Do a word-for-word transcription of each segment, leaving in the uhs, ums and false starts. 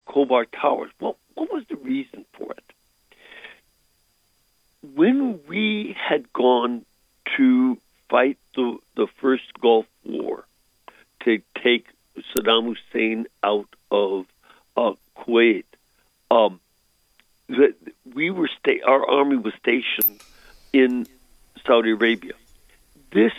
Khobar Towers. Well, what was the reason for it? When we had gone to fight the, the first Gulf War to take Saddam Hussein out of uh, Kuwait, um, the, we were sta- our army was stationed in Saudi Arabia. This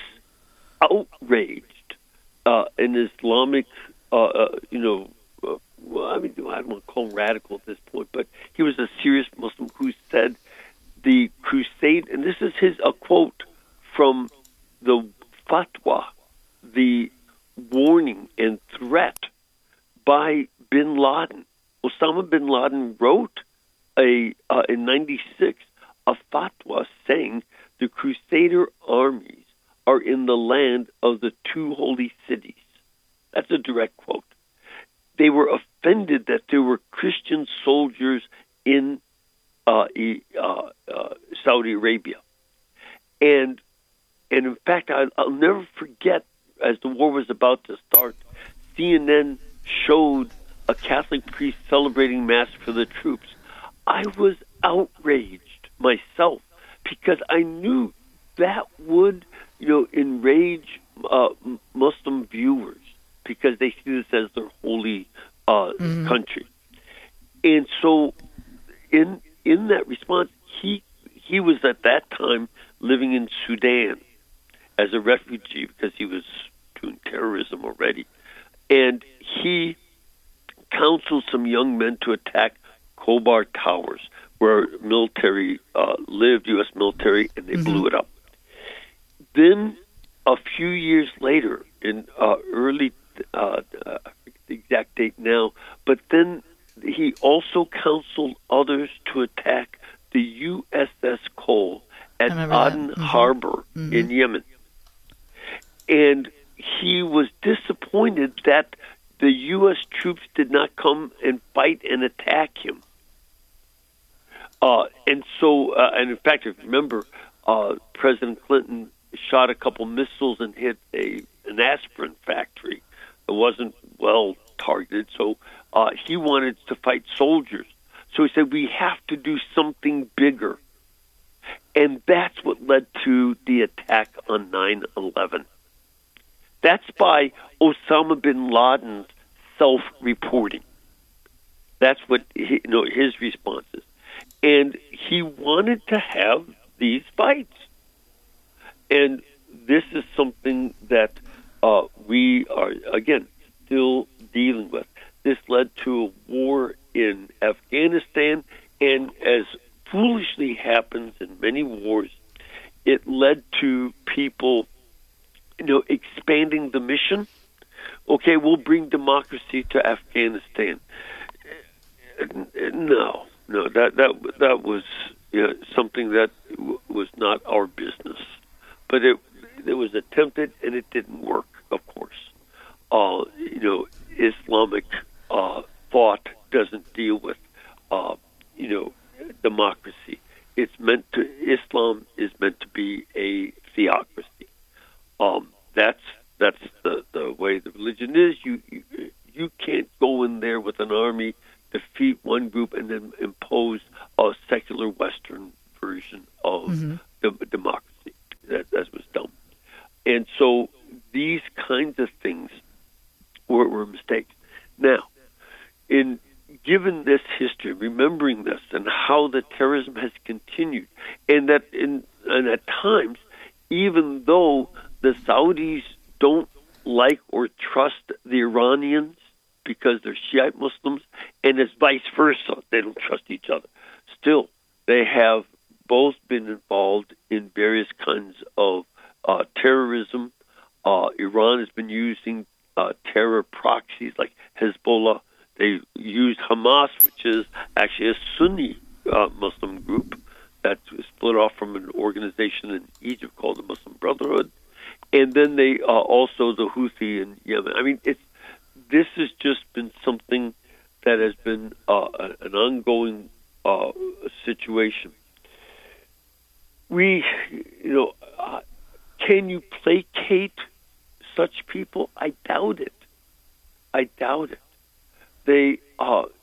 outraged uh, an Islamic, uh, uh, you know, uh, well, I mean, I don't want to call him radical at this point, but he was a serious Muslim who said the crusade, and this is his a quote from the fatwa, the warning and threat by bin Laden. Osama bin Laden wrote a uh, in ninety-six a fatwa saying the Crusader armies are in the land of the two holy cities. That's a direct quote. They were offended that there were Christian soldiers in uh, uh, uh, Saudi Arabia. And and in fact, I, I'll never forget, as the war was about to start, C N N showed a Catholic priest celebrating Mass for the troops. I was outraged myself because I knew that would, you know, enrage uh, Muslim viewers because they see this as their holy uh, mm-hmm. country. And so in in that response, he he was at that time living in Sudan as a refugee because he was doing terrorism already. And he counseled some young men to attack Khobar Towers, where military uh, lived, U S military, and they mm-hmm. blew it up. Then, a few years later, in uh, early, uh, uh, I forget the exact date now, but then he also counseled others to attack the U S S Cole at Aden mm-hmm. Harbor mm-hmm. in Yemen. And he was disappointed that the U S troops did not come and fight and attack him. Uh, and so, uh, and in fact, if you remember, uh, President Clinton shot a couple missiles and hit a an aspirin factory. It wasn't well targeted, so uh, he wanted to fight soldiers. So he said, we have to do something bigger. And that's what led to the attack on nine eleven. That's by Osama bin Laden's self-reporting. That's what he, you know, his response is. And he wanted to have these fights. And this is something that uh, we are, again, still dealing with. This led to a war in Afghanistan, and as foolishly happens in many wars, it led to people, you know, expanding the mission. Okay, we'll bring democracy to Afghanistan. No, no, that that that was, you know, something that w- was not our business. But it it was attempted, and it didn't work. Of course, uh, you know, Islamic uh, thought doesn't deal with, uh, you know, democracy. It's meant to. Islam is meant to be a theocracy. Um, that's that's the, the way the religion is. You, you you can't go in there with an army, defeat one group, and then impose a secular Western version of mm-hmm. the democracy. That, that was dumb. And so these kinds of things were, were mistakes. Now, in given this history, remembering this and how the terrorism has continued, and that in and at times, even though the Saudis don't like or trust the Iranians because they're Shiite Muslims, and it's vice versa, they don't trust each other. Still, they have both been involved in various kinds of uh, terrorism. Uh, Iran has been using uh, terror proxies like Hezbollah. They used Hamas, which is actually a Sunni uh, Muslim group that was split off from an organization in Egypt called the Muslim Brotherhood. And then they uh, also the Houthi in Yemen. I mean, it's this has just been something that has been uh, an ongoing uh, situation. We, you know, uh, can you placate such people? I doubt it. I doubt it. They, uh,